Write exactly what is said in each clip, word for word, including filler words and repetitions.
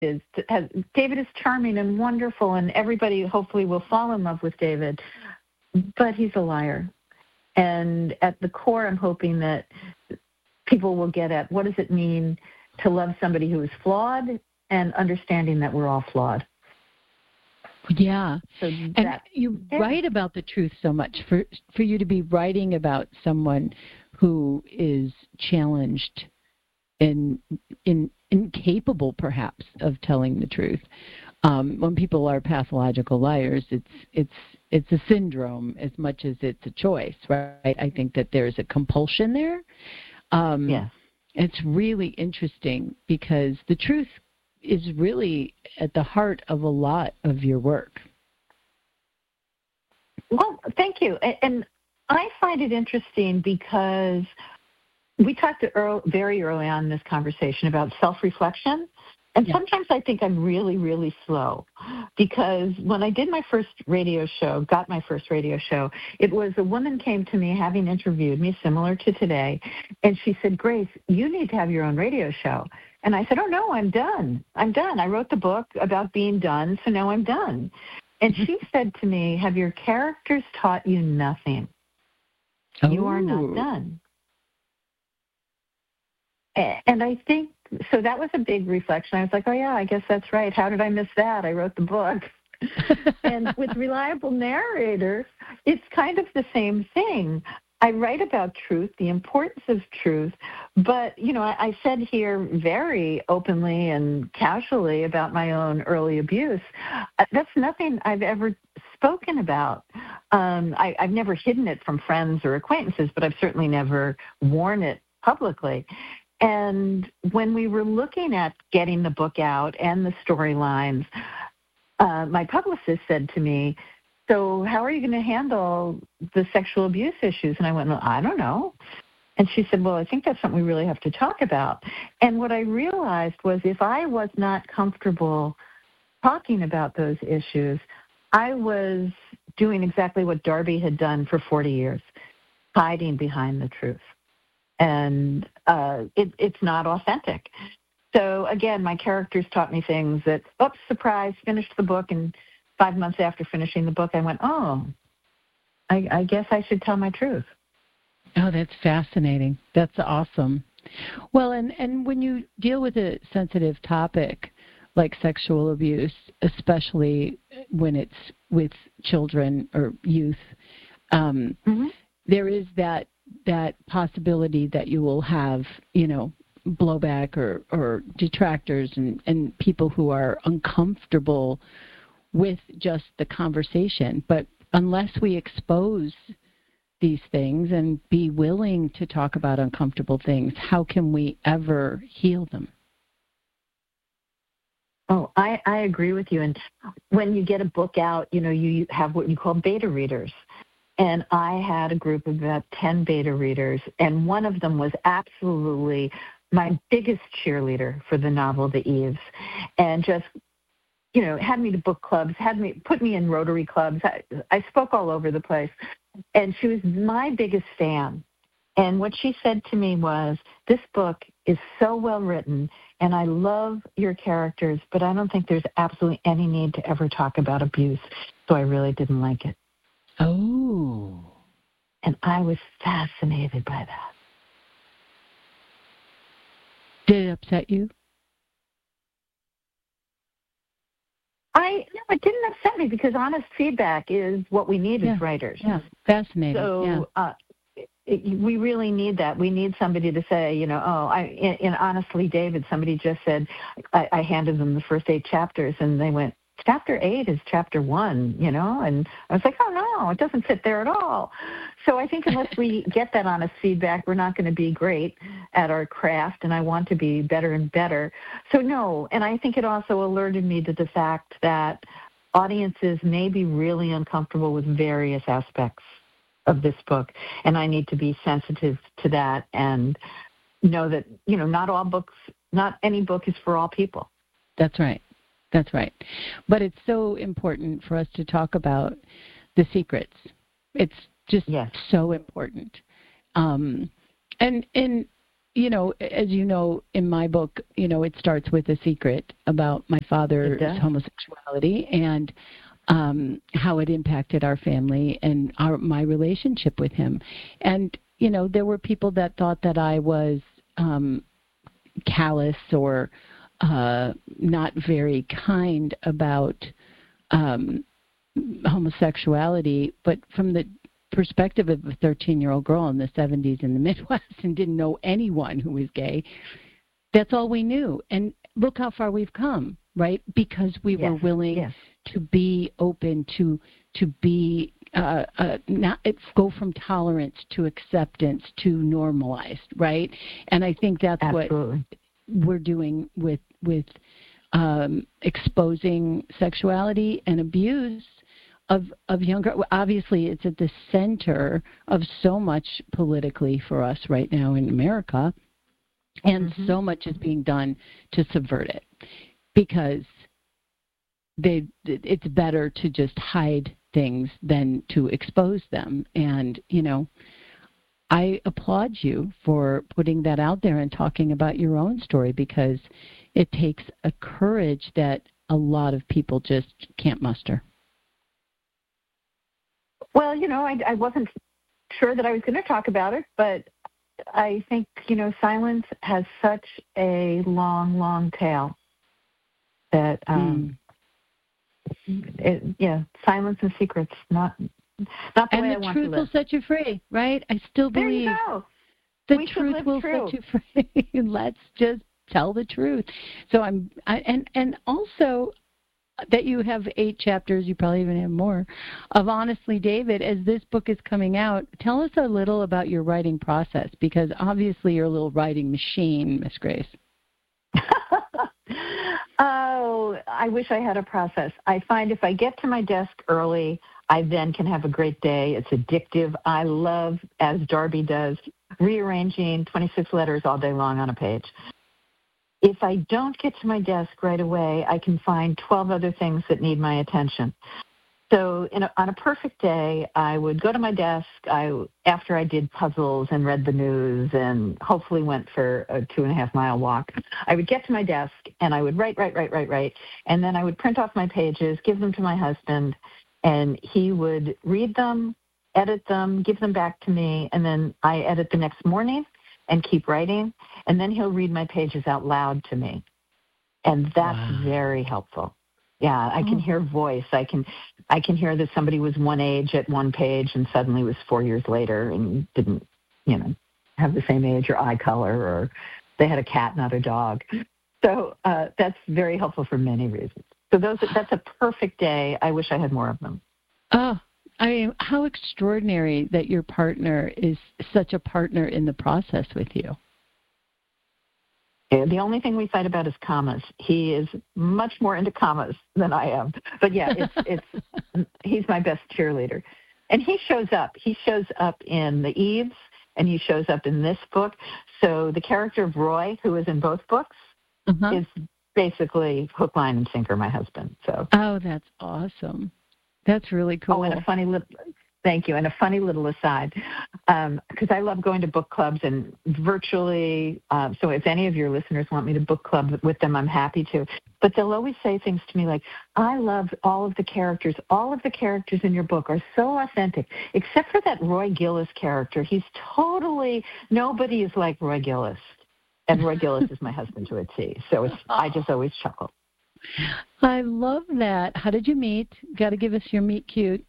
is, has, David is charming and wonderful, and everybody hopefully will fall in love with David, but he's a liar. And at the core, I'm hoping that people will get at what does it mean to love somebody who is flawed and understanding that we're all flawed. Yeah. So and that, you yeah. write about the truth so much. For for you to be writing about someone who is challenged and in, incapable, perhaps, of telling the truth. Um, when people are pathological liars, it's it's it's a syndrome as much as it's a choice, right? I think that there's a compulsion there. Um, yeah. It's really interesting because the truth is really at the heart of a lot of your work. Well, thank you. And I find it interesting because we talked early, very early on in this conversation about self-reflection. And yeah. sometimes I think I'm really, really slow because when I did my first radio show, got my first radio show, it was a woman came to me having interviewed me similar to today. And she said, Grace, you need to have your own radio show. And I said, oh, no, I'm done. I'm done. I wrote the book about being done, so now I'm done. And she said to me, have your characters taught you nothing? Oh. You are not done. And I think, so that was a big reflection. I was like, oh, yeah, I guess that's right. How did I miss that? I wrote the book. And with reliable narrators, it's kind of the same thing. I write about truth, the importance of truth, but, you know, I, I said here very openly and casually about my own early abuse. That's nothing I've ever spoken about. Um, I, I've never hidden it from friends or acquaintances, but I've certainly never worn it publicly. And when we were looking at getting the book out and the storylines, uh, my publicist said to me, so how are you going to handle the sexual abuse issues? And I went, well, I don't know. And she said, well, I think that's something we really have to talk about. And what I realized was if I was not comfortable talking about those issues, I was doing exactly what Darby had done for forty years, hiding behind the truth. And uh, it, it's not authentic. So, again, my characters taught me things that, oops, surprise, finished the book, and five months after finishing the book, I went, oh, I, I guess I should tell my truth. Oh, that's fascinating. That's awesome. Well, and, and when you deal with a sensitive topic like sexual abuse, especially when it's with children or youth, um, mm-hmm. there is that that possibility that you will have, you know, blowback or, or detractors and, and people who are uncomfortable with just the conversation. But unless we expose these things and be willing to talk about uncomfortable things, how can we ever heal them? Oh, I, I agree with you. And when you get a book out, you know, you have what you call beta readers. And I had a group of about ten beta readers, and one of them was absolutely my biggest cheerleader for the novel, The Eves, and just, you know, had me to book clubs, had me put me in Rotary clubs. I, I spoke all over the place, and she was my biggest fan. And what she said to me was, this book is so well written, and I love your characters, but I don't think there's absolutely any need to ever talk about abuse, so I really didn't like it. Oh. And I was fascinated by that. Did it upset you? I no, it didn't upset me because honest feedback is what we need yeah. as writers. Yeah, fascinating. So yeah. uh, it, we really need that. We need somebody to say, you know, oh, I. And, and honestly, David, somebody just said, I, I handed them the first eight chapters, and they went, chapter eight is chapter one, you know, and I was like, oh, no, it doesn't fit there at all. So I think unless we get that honest feedback, we're not going to be great at our craft, and I want to be better and better. So no, and I think it also alerted me to the fact that audiences may be really uncomfortable with various aspects of this book, and I need to be sensitive to that and know that, you know, not all books, not any book is for all people. That's right. That's right. But it's so important for us to talk about the secrets. It's just yes. so important. Um, and and you know, as you know, in my book, you know, it starts with a secret about my father's homosexuality and um, how it impacted our family and our my relationship with him. And, you know, there were people that thought that I was um, callous or uh, not very kind about um, homosexuality, but from the perspective of a thirteen-year-old girl in the seventies in the Midwest and didn't know anyone who was gay, that's all we knew. And look how far we've come, right? Because we yes. were willing yes. to be open, to to be uh, uh, not go from tolerance to acceptance to normalized, right? And I think that's Absolutely. what we're doing with with um, exposing sexuality and abuse Of, of younger, obviously it's at the center of so much politically for us right now in America, and mm-hmm. so much is being done to subvert it because they it's better to just hide things than to expose them. And, you know, I applaud you for putting that out there and talking about your own story, because it takes a courage that a lot of people just can't muster. Well, you know, I, I wasn't sure that I was going to talk about it, but I think, you know, silence has such a long, long tail that, um, mm. it, yeah, silence and secrets, not not the and way I the want to live. And the truth will set you free, right? I still believe there you go. the we truth will true. set you free. Let's just tell the truth. So I'm, I, and and also, that you have eight chapters, you probably even have more, of Honestly David. As this book is coming out, tell us a little about your writing process, because obviously you're a little writing machine, Miss Grace. Oh, I wish I had a process. I find if I get to my desk early, I then can have a great day. It's addictive. I love, as Darby does, rearranging twenty-six letters all day long on a page. If I don't get to my desk right away, I can find twelve other things that need my attention. So in a, on a perfect day, I would go to my desk I, after I did puzzles and read the news and hopefully went for a two and a half mile walk. I would get to my desk and I would write, write, write, write, write. And then I would print off my pages, give them to my husband, and he would read them, edit them, give them back to me, and then I edit the next morning and keep writing, and then he'll read my pages out loud to me. And that's wow. very helpful. Yeah, I can hear voice. I can I can hear that somebody was one age at one page and suddenly was four years later and didn't, you know, have the same age or eye color, or they had a cat, not a dog. So uh, that's very helpful for many reasons. So those that's a perfect day. I wish I had more of them. Oh, I mean, how extraordinary that your partner is such a partner in the process with you. Yeah, the only thing we fight about is commas. He is much more into commas than I am. But yeah, it's it's he's my best cheerleader. And he shows up. He shows up in The Eves, and he shows up in this book. So the character of Roy, who is in both books, uh-huh. is basically hook, line, and sinker my husband. So oh, that's awesome. That's really cool. Oh, and a funny little, thank you, and a funny little aside, because um, I love going to book clubs and virtually, uh, so if any of your listeners want me to book club with them, I'm happy to. But they'll always say things to me like, I love all of the characters. All of the characters in your book are so authentic, except for that Roy Gillis character. He's totally, nobody is like Roy Gillis. And Roy Gillis is my husband to a T, so it's, I just always chuckle. I love that. How did you meet? Got to give us your meet cute.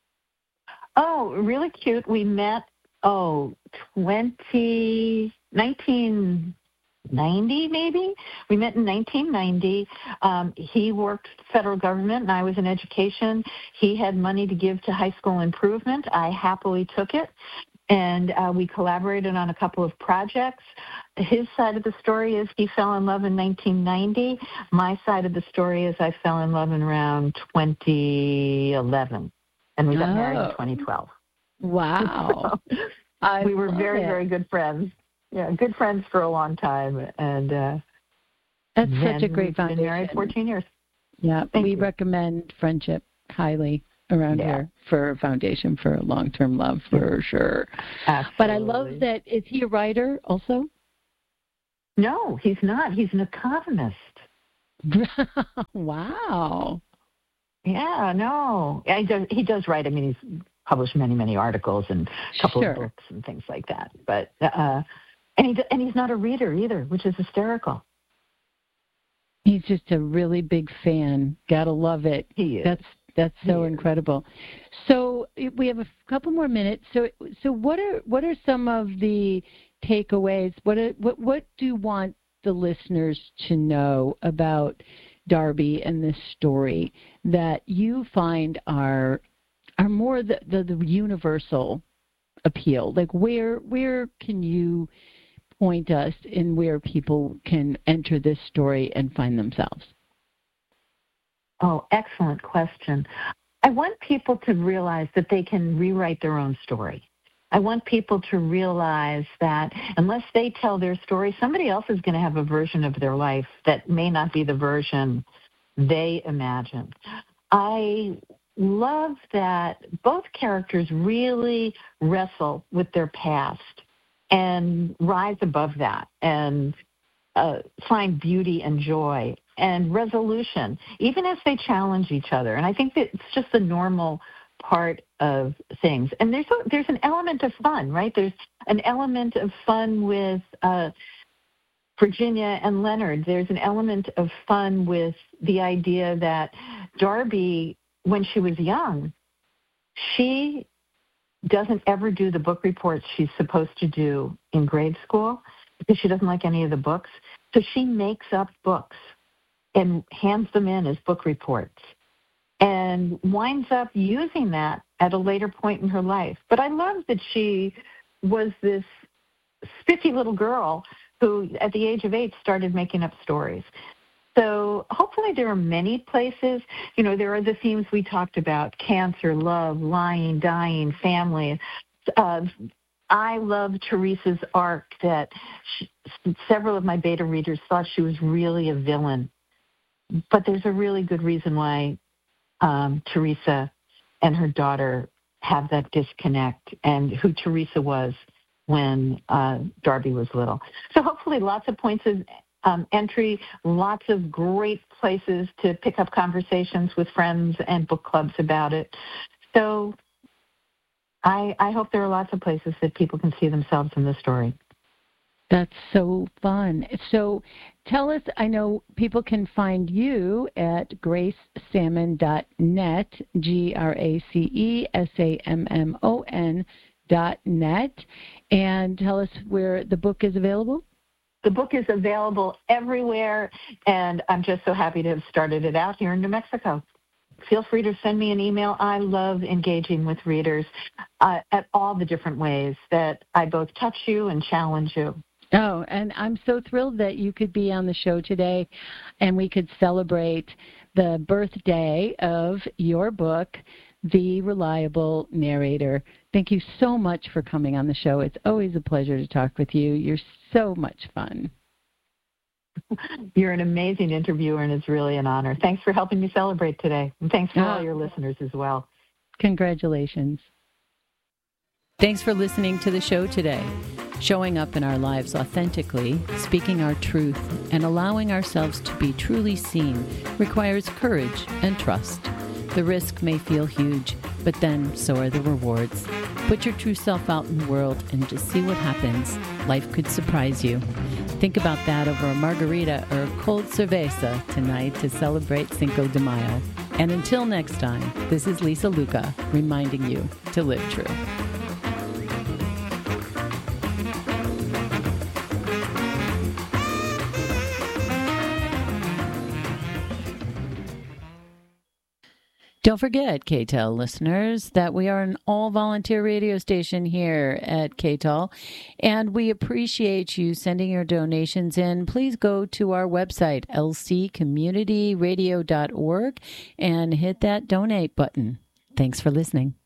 Oh, really cute. We met, oh, twenty, nineteen ninety maybe? We met in nineteen ninety. Um, he worked federal government and I was in education. He had money to give to high school improvement. I happily took it. And uh, we collaborated on a couple of projects. His side of the story is he fell in love in nineteen ninety. My side of the story is I fell in love in around twenty eleven. And we got oh. married in twenty twelve. Wow. so we were very, it. very good friends. Yeah, good friends for a long time. And uh, that's such a great foundation. Been married fourteen years. Yeah, Thank we you. recommend friendship highly around yeah. here for a foundation for long-term love, for sure. Absolutely. But I love that. Is he a writer also? No, he's not. He's an economist. Wow. Yeah, no. He does, he does write. I mean, he's published many, many articles and a couple Sure. of books and things like that. But uh, and he and he's not a reader either, which is hysterical. He's just a really big fan. Gotta love it. He is. That's that's so He is. incredible. So we have a couple more minutes. So so what are what are some of the takeaways? What are, what what do you want the listeners to know about Darby and this story that you find are are more the, the, the universal appeal? Like where where can you point us in where people can enter this story and find themselves? Oh, excellent question. I want people to realize that they can rewrite their own story. I want people to realize that unless they tell their story, somebody else is going to have a version of their life that may not be the version they imagined. I love that both characters really wrestle with their past and rise above that and uh, find beauty and joy and resolution, even as they challenge each other. And I think that it's just the normal part of things. And there's a, there's an element of fun, right? There's an element of fun with uh, Virginia and Leonard. There's an element of fun with the idea that Darby, when she was young, she doesn't ever do the book reports she's supposed to do in grade school because she doesn't like any of the books. So she makes up books and hands them in as book reports and winds up using that at a later point in her life. But I love that she was this spiffy little girl who, at the age of eight, started making up stories. So hopefully there are many places. You know, there are the themes we talked about: cancer, love, lying, dying, family. Uh, I love Teresa's arc that she, several of my beta readers thought she was really a villain. But there's a really good reason why um, Teresa and her daughter have that disconnect and who Teresa was when uh, Darby was little. So hopefully lots of points of um, entry, lots of great places to pick up conversations with friends and book clubs about it. So I, I hope there are lots of places that people can see themselves in the story. That's so fun. So tell us, I know people can find you at grace salmon dot net, G R A C E S A M M O N dot net, and tell us where the book is available. The book is available everywhere, and I'm just so happy to have started it out here in New Mexico. Feel free to send me an email. I love engaging with readers uh, at all the different ways that I both touch you and challenge you. Oh, and I'm so thrilled that you could be on the show today and we could celebrate the birthday of your book, The Reliable Narrator. Thank you so much for coming on the show. It's always a pleasure to talk with you. You're so much fun. You're an amazing interviewer, and it's really an honor. Thanks for helping me celebrate today. And thanks for oh. all your listeners as well. Congratulations. Thanks for listening to the show today. Showing up in our lives authentically, speaking our truth, and allowing ourselves to be truly seen requires courage and trust. The risk may feel huge, but then so are the rewards. Put your true self out in the world and just see what happens. Life could surprise you. Think about that over a margarita or a cold cerveza tonight to celebrate Cinco de Mayo. And until next time, this is Lisa Luca reminding you to live true. Don't forget, K T E L listeners, that we are an all-volunteer radio station here at K T E L, and we appreciate you sending your donations in. Please go to our website, l c community radio dot org, and hit that donate button. Thanks for listening.